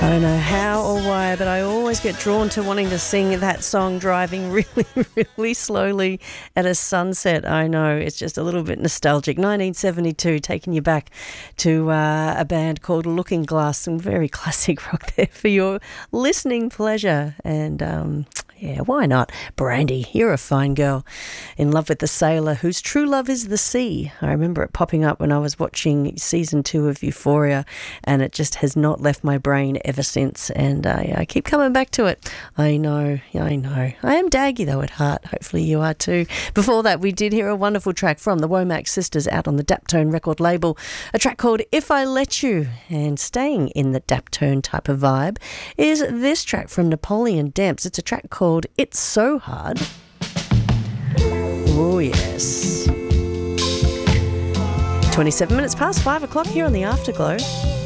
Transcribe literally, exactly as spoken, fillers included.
I don't know how or why, but I always get drawn to wanting to sing that song driving really, really slowly at a sunset. I know, it's just a little bit nostalgic. nineteen seventy-two, taking you back to uh, a band called Looking Glass. Some very classic rock there for your listening pleasure. And um, yeah, why not? Brandy, you're a fine girl. In love with the sailor whose true love is the sea. I remember it popping up when I was watching season two of Euphoria, and it just has not left my brain ever since. And uh, I keep coming back to it. I know, I know. I am daggy though at heart. Hopefully you are too. Before that, we did hear a wonderful track from the Womack Sisters out on the Daptone record label. A track called If I Let You. And staying in the Daptone type of vibe is this track from Napoleon Demps. It's a track called It's So Hard. Oh, yes. twenty-seven minutes past five o'clock here on the Afterglow.